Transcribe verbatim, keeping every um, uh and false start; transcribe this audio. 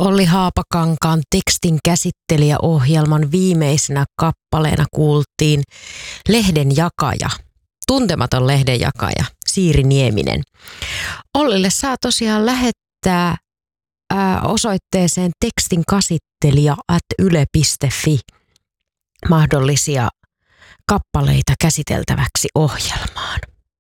Olli Haapakankaan tekstin käsittelijäohjelman viimeisenä kappaleena kuultiin lehdenjakaja, tuntematon lehdenjakaja, Siiri Nieminen. Ollille saa tosiaan lähettää ää, osoitteeseen tekstinkasittelija at yle piste fi mahdollisia kappaleita käsiteltäväksi ohjelmaan.